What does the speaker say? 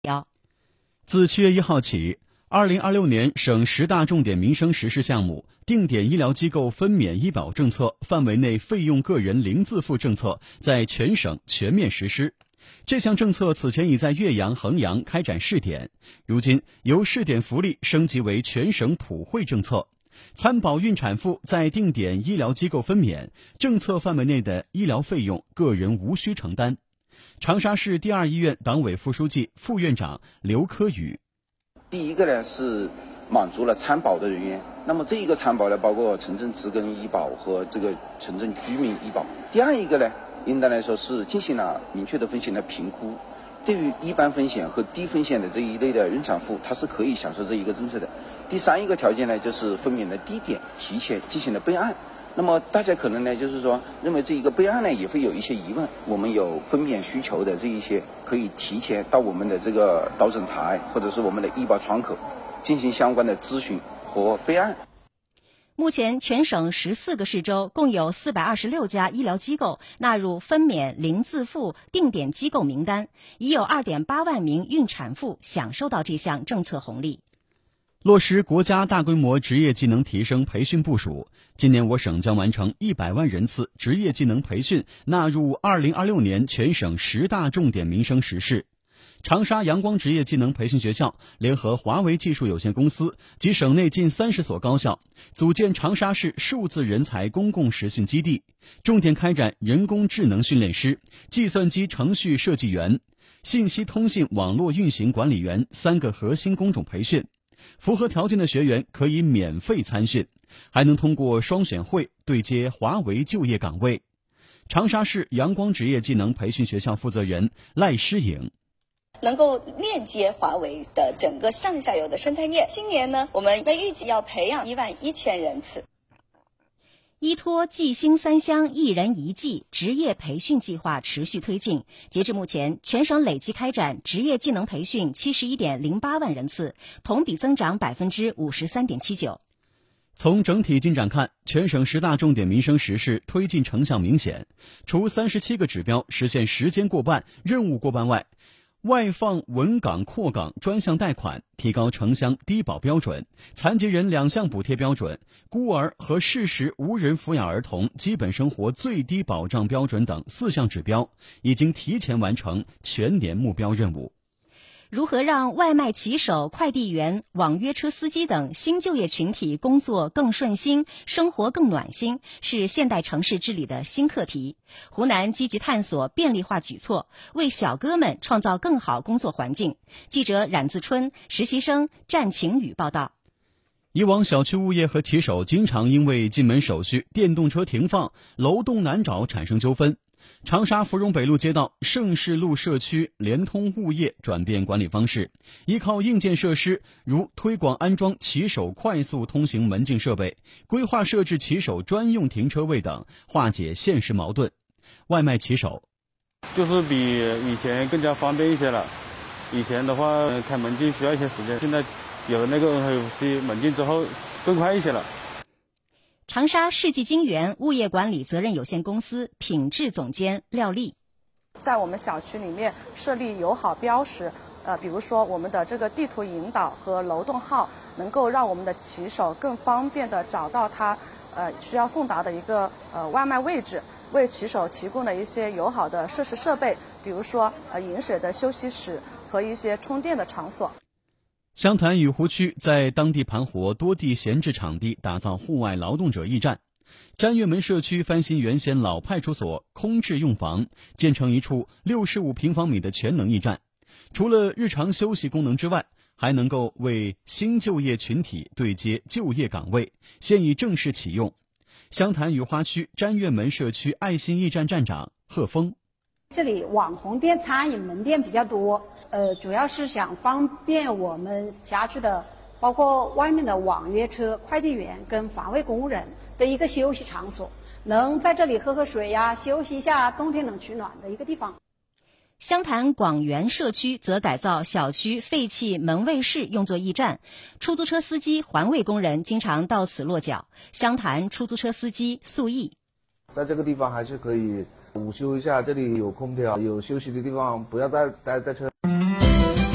自7月1号起，2026年省10大重点民生实施项目定点医疗机构分娩医保政策范围内费用个人零自付政策在全省全面实施。这项政策此前已在岳阳、衡阳开展试点，如今由试点福利升级为全省普惠政策。参保孕产妇在定点医疗机构分娩，政策范围内的医疗费用个人无需承担。长沙市第2医院党委副书记、副院长刘科宇。 第一个呢是满足了参保的人员，那么这一个参保呢包括城镇职工医保和这个城镇居民医保。第二一个呢，应当来说是进行了明确的风险的评估，对于一般风险和低风险的这一类的孕产妇，她是可以享受这一个政策的。第三一个条件呢，就是分娩的地点提前进行了备案。那么大家可能呢，就是说认为这一个备案呢也会有一些疑问，我们有分娩需求的这一些，可以提前到我们的这个导诊台或者是我们的医保窗口进行相关的咨询和备案。 目前全省14个市州共有426家医疗机构纳入分娩零自付定点机构名单，已有2.8万名孕产妇享受到这项政策红利。 落实国家大规模职业技能提升培训部署，今年我省将完成100万人次职业技能培训纳入2026年全省10大重点民生实事。长沙阳光职业技能培训学校联合华为技术有限公司及省内近30所高校，组建长沙市数字人才公共实训基地，重点开展人工智能训练师、计算机程序设计员、信息通信网络运行管理员3个核心工种培训。符合条件的学员可以免费参训，还能通过双选会对接华为就业岗位。长沙市阳光职业技能培训学校负责人赖诗颖。 能够链接华为的整个上下游的生态链。今年呢，我们预计要培养11000人次。 依托技兴3乡一人一技职业培训计划持续推进，截至目前，全省累计开展职业技能培训71.08万人次，同比增长53.79%。 从整体进展看，全省10大重点民生实事推进成效明显，除37个指标实现时间过半、任务过半外，外放稳岗扩岗专项贷款，提高城乡低保标准，残疾人2项补贴标准，孤儿和适时无人抚养儿童基本生活最低保障标准等4项指标，已经提前完成全年目标任务。 如何让外卖骑手、快递员、网约车司机等新就业群体工作更顺心、生活更暖心，是现代城市治理的新课题。湖南积极探索便利化举措，为小哥们创造更好工作环境。记者冉自春、实习生战晴雨报道。 以往小区物业和骑手经常因为进门手续、电动车停放、楼栋难找产生纠纷。长沙芙蓉北路街道盛世路社区联通物业转变管理方式，依靠硬件设施，如推广安装骑手快速通行门禁设备、规划设置骑手专用停车位等，化解现实矛盾。外卖骑手就是比以前更加方便一些了，以前的话开门禁需要一些时间，现在有那个 NFC 门禁之后更快一些了。 长沙世纪金源物业管理责任有限公司品质总监廖丽， 在我们小区里面设立友好标识，比如说我们的这个地图引导和楼栋号，能够让我们的骑手更方便地找到他需要送达的一个外卖位置，为骑手提供了一些友好的设施设备，比如说饮水的休息室和一些充电的场所。 湘潭雨湖区在当地盘活多地闲置场地，打造户外劳动者驿站。瞻岳门社区翻新原先老派出所空置用房，建成一处65平方米的全能驿站。除了日常休息功能之外，还能够为新就业群体对接就业岗位，现已正式启用。湘潭雨花区瞻岳门社区爱心驿站站长贺峰。 这里网红店、餐饮门店比较多，主要是想方便我们辖区的，包括外面的网约车、快递员跟环卫工人的一个休息场所，能在这里喝喝水呀，休息一下，冬天能取暖的一个地方。 湘潭广园社区则改造小区废弃门卫室用作驿站，出租车司机、环卫工人经常到此落脚。湘潭出租车司机素义， 在这个地方还是可以午休一下，这里有空调，有休息的地方，不要待在车